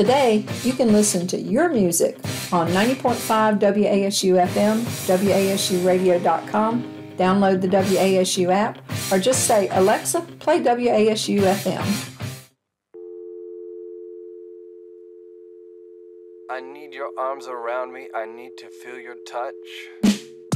Today, you can listen to your music on 90.5 WASU FM, WASUradio.com, download the WASU app, or just say, Alexa, play WASU FM. I need your arms around me. I need to feel your touch.